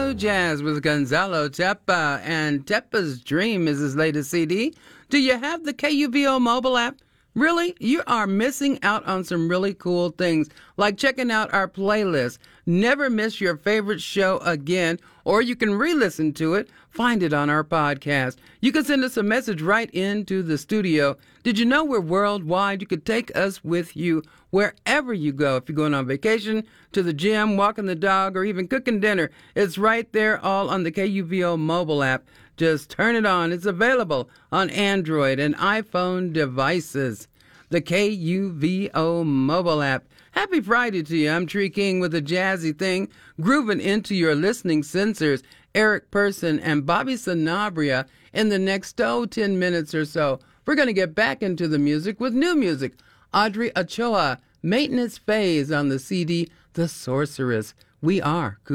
Slow Jazz with Gonzalo Tepa, and Tepa's Dream is his latest CD. Do you have the KUVO mobile app? Really? You are missing out on some really cool things, like checking out our playlist. Never miss your favorite show again, or you can re-listen to it. Find it on our podcast. You can send us a message right into the studio. Did you know we're worldwide? You could take us with you wherever you go. If you're going on vacation, to the gym, walking the dog, or even cooking dinner, it's right there all on the KUVO mobile app. Just turn it on. It's available on Android and iPhone devices. The KUVO mobile app. Happy Friday to you. I'm Tree King with a jazzy thing, grooving into your listening sensors. Eric Person and Bobby Sanabria in the next 10 minutes or so. We're going to get back into the music with new music. Audrey Ochoa, Maintenance Phase on the CD, The Sorceress. We are